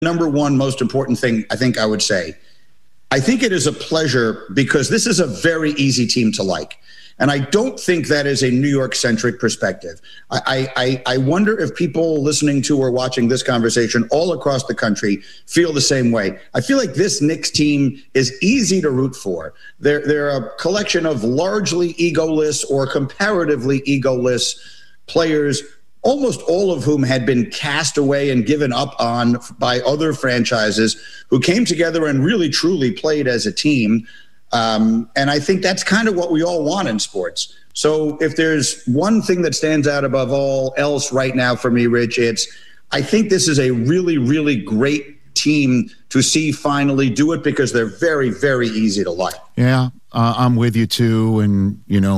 number one most important thing I think I would say. I think it is a pleasure because this is a very easy team to like. And I don't think that is a New York-centric perspective. I wonder if people listening to or watching this conversation all across the country feel the same way. I feel like this Knicks team is easy to root for. They're a collection of largely egoless or comparatively egoless players, almost all of whom had been cast away and given up on by other franchises, who came together and really, truly played as a team. And I think that's kind of what we all want in sports. So if there's one thing that stands out above all else right now for me, Rich, I think this is a really, really great team to see finally do it because they're very, very easy to like. Yeah, I'm with you too. And,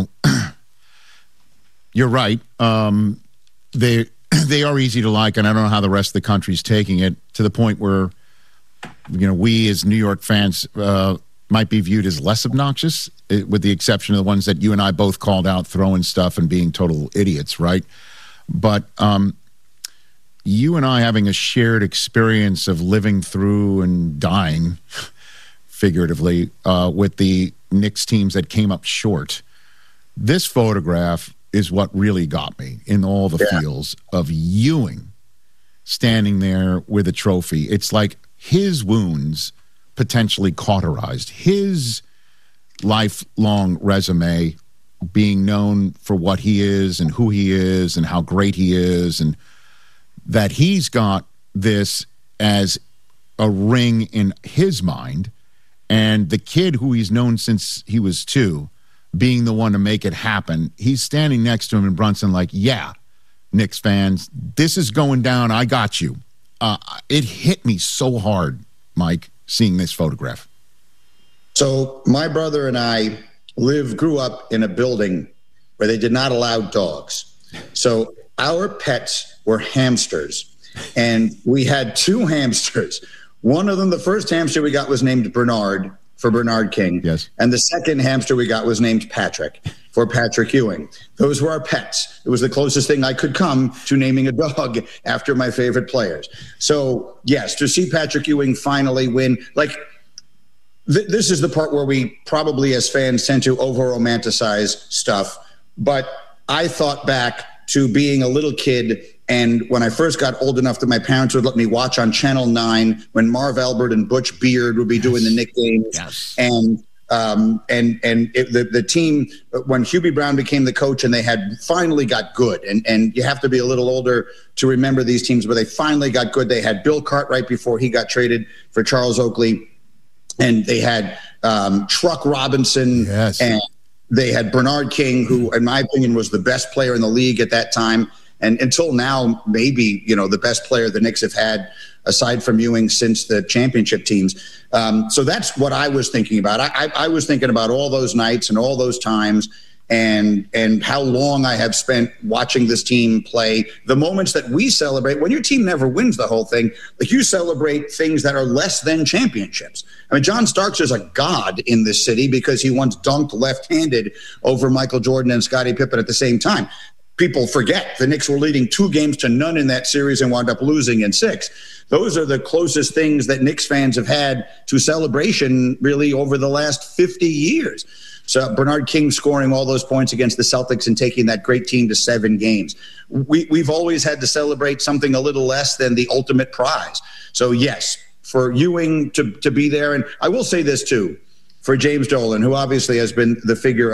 you're right. They are easy to like, and I don't know how the rest of the country's taking it, to the point where, we as New York fans might be viewed as less obnoxious, with the exception of the ones that you and I both called out, throwing stuff and being total idiots, right? But you and I having a shared experience of living through and dying, figuratively, with the Knicks teams that came up short. This photograph is what really got me in all the feels of Ewing standing there with a trophy. It's like his wounds potentially cauterized, his lifelong resume being known for what he is and who he is and how great he is, and that he's got this as a ring in his mind, and the kid who he's known since he was 2 being the one to make it happen. He's standing next to him in Brunson like, yeah, Knicks fans, this is going down. I got you. It hit me so hard, Mike, seeing this photograph. So my brother and I grew up in a building where they did not allow dogs. So our pets were hamsters, and we had 2 hamsters. One of them, the first hamster we got, was named Bernard, for Bernard King. Yes. And the second hamster we got was named Patrick, for Patrick Ewing. Those were our pets. It was the closest thing I could come to naming a dog after my favorite players. So, yes, to see Patrick Ewing finally win, this is the part where we probably as fans tend to over-romanticize stuff. But I thought back to being a little kid, and when I first got old enough that my parents would let me watch on Channel 9 when Marv Albert and Butch Beard would be doing the Knicks games. Yes. And the team, when Hubie Brown became the coach and they had finally got good, and you have to be a little older to remember these teams, but they finally got good. They had Bill Cartwright before he got traded for Charles Oakley, and they had Truck Robinson, yes, and they had Bernard King, who, in my opinion, was the best player in the league at that time. And until now, maybe, the best player the Knicks have had, aside from Ewing, since the championship teams. So that's what I was thinking about. I was thinking about all those nights and all those times, and how long I have spent watching this team play. The moments that we celebrate, when your team never wins the whole thing, you celebrate things that are less than championships. I mean, John Starks is a god in this city because he once dunked left-handed over Michael Jordan and Scottie Pippen at the same time. People forget the Knicks were leading 2-0 in that series and wound up losing in 6. Those are the closest things that Knicks fans have had to celebration really over the last 50 years. So Bernard King scoring all those points against the Celtics and taking that great team to 7 games. We've always had to celebrate something a little less than the ultimate prize. So yes, for Ewing to be there. And I will say this too, for James Dolan, who obviously has been the figure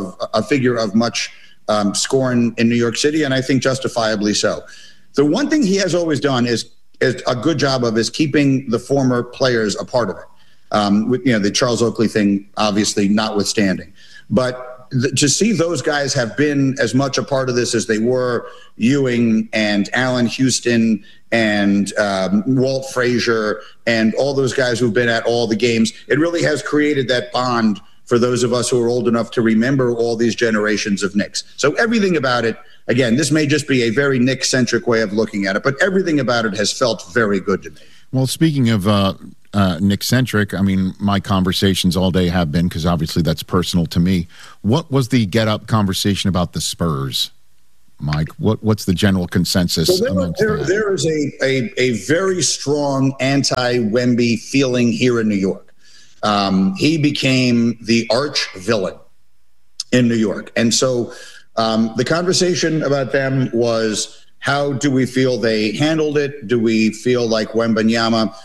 of much scoring in New York City, and I think justifiably so. The one thing he has always done is a good job of is keeping the former players a part of it. With, the Charles Oakley thing, obviously notwithstanding. But to see those guys have been as much a part of this as they were, Ewing and Allen Houston and Walt Frazier and all those guys who've been at all the games, it really has created that bond for those of us who are old enough to remember all these generations of Knicks. So everything about it, again, this may just be a very Knicks-centric way of looking at it, but everything about it has felt very good to me. Well, speaking of Knicks-centric, I mean, my conversations all day have been, because obviously that's personal to me. What was the get-up conversation about the Spurs Mike? What's the general consensus amongst that? There is a very strong anti-Wemby feeling here in New York. He became the arch villain in New York. And so the conversation about them was, how do we feel they handled it? Do we feel like Wembanyama,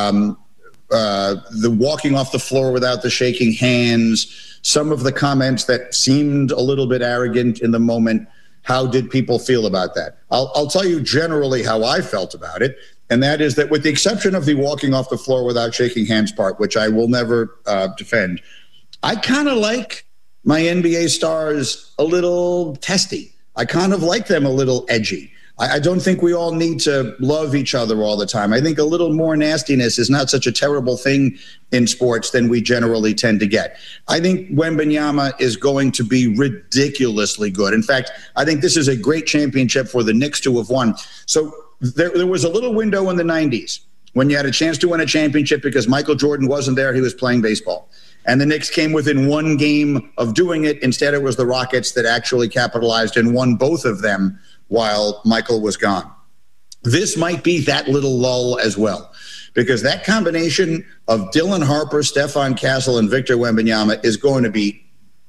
the walking off the floor without the shaking hands, some of the comments that seemed a little bit arrogant in the moment, how did people feel about that? I'll tell you generally how I felt about it. And that is that with the exception of the walking off the floor without shaking hands part, which I will never defend, I kind of like my NBA stars a little testy. I kind of like them a little edgy. I don't think we all need to love each other all the time. I think a little more nastiness is not such a terrible thing in sports than we generally tend to get. I think Wembanyama is going to be ridiculously good. In fact, I think this is a great championship for the Knicks to have won. So there was a little window in the 90s when you had a chance to win a championship because Michael Jordan wasn't there. He was playing baseball. And the Knicks came within one game of doing it. Instead, it was the Rockets that actually capitalized and won both of them while Michael was gone. This might be that little lull as well, because that combination of Dylan Harper, Stephon Castle, and Victor Wembanyama is going to be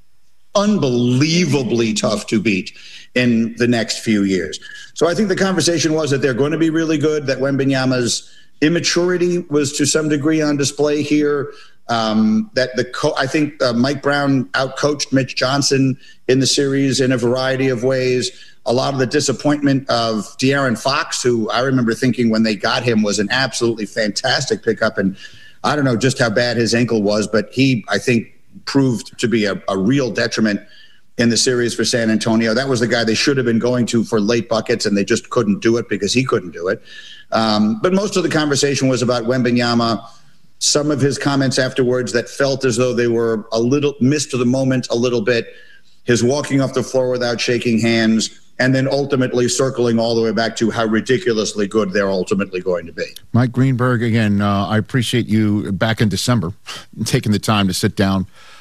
unbelievably tough to beat in the next few years. So I think the conversation was that they're going to be really good, that Wembanyama's immaturity was to some degree on display here. I think Mike Brown outcoached Mitch Johnson in the series in a variety of ways. A lot of the disappointment of De'Aaron Fox, who I remember thinking when they got him was an absolutely fantastic pickup. And I don't know just how bad his ankle was, but he, I think, proved to be a real detriment in the series for San Antonio. That was the guy they should have been going to for late buckets, and they just couldn't do it because he couldn't do it. But most of the conversation was about Wembanyama. Some of his comments afterwards that felt as though they were a little missed the moment a little bit. His walking off the floor without shaking hands, and then ultimately circling all the way back to how ridiculously good they're ultimately going to be. Mike Greenberg, again, I appreciate you back in December taking the time to sit down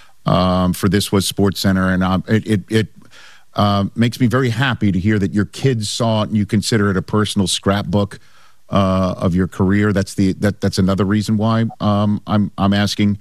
for This Was SportsCenter, and it makes me very happy to hear that your kids saw it and you consider it a personal scrapbook of your career. That's another reason why I'm asking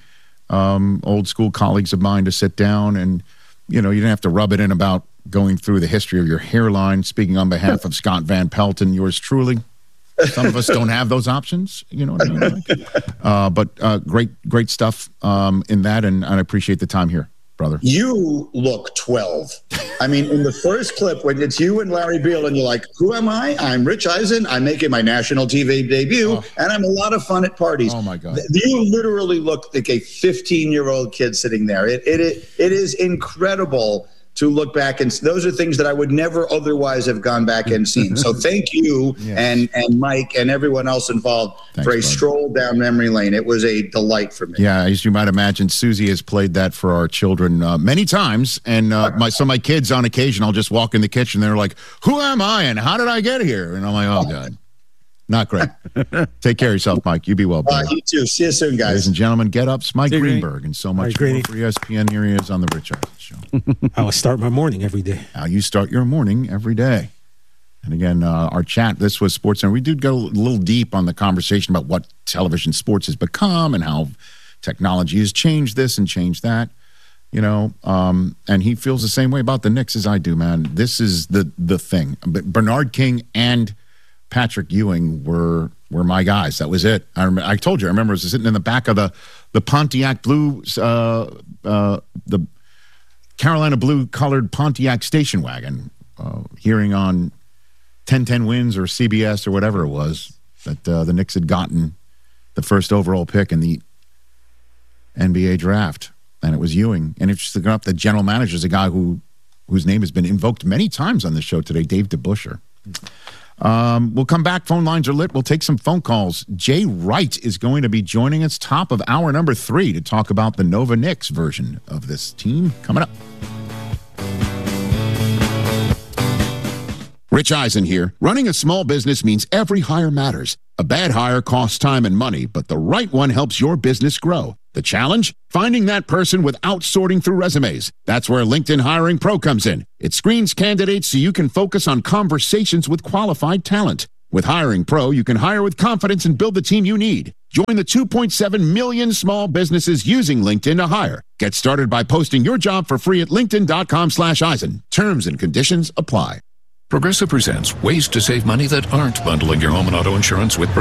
old school colleagues of mine to sit down, and you didn't have to rub it in about going through the history of your hairline. Speaking on behalf of Scott Van Pelt and yours truly, some of us don't have those options. You know what I mean? But great stuff in that, and I appreciate the time here, brother. You look 12. I mean, in the first clip, when it's you and Larry Beal, and you're like, who am I? I'm Rich Eisen. I'm making my national TV debut, and I'm a lot of fun at parties. Oh, my God. You literally look like a 15-year-old kid sitting there. It is incredible to look back, and those are things that I would never otherwise have gone back and seen. So thank you and Mike and everyone else involved for a stroll down memory lane. It was a delight for me. Yeah, as you might imagine, Susie has played that for our children many times, and my kids on occasion, I'll just walk in the kitchen, they're like, who am I and how did I get here? And I'm like, oh, God. Not great. Take care of yourself, Mike. You be well, brother. You too. See you soon, guys. Ladies and gentlemen, get ups. Mike Greenberg, and so much more for ESPN. Here he is on the Rich Eisen Show. How I start my morning every day. How you start your morning every day. And again, our chat, This Was SportsCenter. We did go a little deep on the conversation about what television sports has become and how technology has changed this and changed that. And he feels the same way about the Knicks as I do, man. This is the thing. Bernard King and Patrick Ewing were my guys. That was it. I told you. I remember I was sitting in the back of the Pontiac blue, the Carolina blue colored Pontiac station wagon, hearing on 10-10 Wins or CBS or whatever it was that the Knicks had gotten the first overall pick in the NBA draft, and it was Ewing. And it's up the general manager is a guy whose name has been invoked many times on the show today, Dave DeBusschere. We'll come back. Phone lines are lit. We'll take some phone calls. Jay Wright is going to be joining us top of hour number 3 to talk about the Nova Knicks version of this team coming up. Rich Eisen here. Running a small business means every hire matters. A bad hire costs time and money, but the right one helps your business grow. The challenge? Finding that person without sorting through resumes. That's where LinkedIn Hiring Pro comes in. It screens candidates so you can focus on conversations with qualified talent. With Hiring Pro, you can hire with confidence and build the team you need. Join the 2.7 million small businesses using LinkedIn to hire. Get started by posting your job for free at linkedin.com/Eisen. Terms and conditions apply. Progressive presents ways to save money that aren't bundling your home and auto insurance with